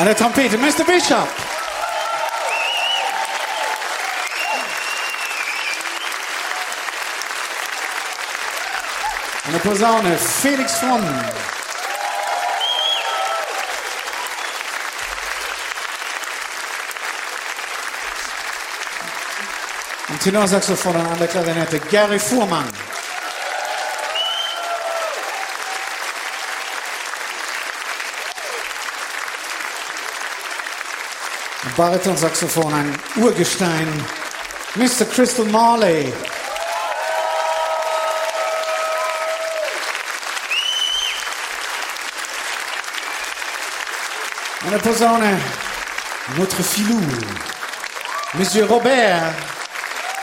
An der Trompete, Mr. Bishop. An der Posaune, Felix Fromm. Am Tenorsaxophon und an der Klarinette, Gary Fuhrmann. Am Baritonsaxophon ein Urgestein, Mr. Crystal Marley. An der Posaune, notre filou, Monsieur Robert.